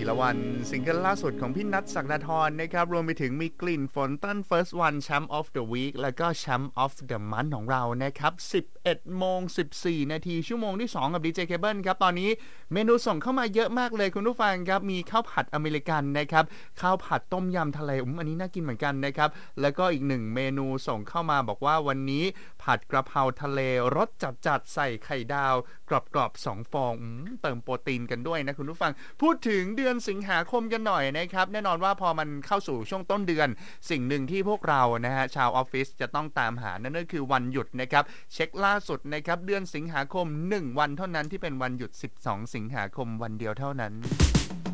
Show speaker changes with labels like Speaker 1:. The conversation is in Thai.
Speaker 1: จิรวรรณซิงเกิลล่าสุดของพี่นัทศักดาธรนะครับรวมไปถึงมีกลิ่นฝนต้น First One Champ of the Week แล้วก็ Champ of the Month ของเรานะครับ11:14 นาทีชั่วโมงที่2กับดีเจเคเบิลครับตอนนี้เมนูส่งเข้ามาเยอะมากเลยคุณผู้ฟังครับมีข้าวผัดอเมริกันนะครับข้าวผัดต้มยำทะเลอันนี้น่ากินเหมือนกันนะครับแล้วก็อีก1เมนูส่งเข้ามาบอกว่าวันนี้ผัดกระเพราทะเลรสจัดๆใส่ไข่ดาวกรอบๆ2ฟองเติมโปรตีนกันด้วยนะคุณผู้ฟังพูดถึงเดือนสิงหาคมกันหน่อยนะครับแน่นอนว่าพอมันเข้าสู่ช่วงต้นเดือนสิ่งหนึ่งที่พวกเรานะฮะชาวออฟฟิศจะต้องตามหานั่นก็คือวันหยุดนะครับเช็คล่าสุดนะครับเดือนสิงหาคม1วันเท่านั้นที่เป็นวันหยุด12สิงหาคมวันเดียวเท่านั้น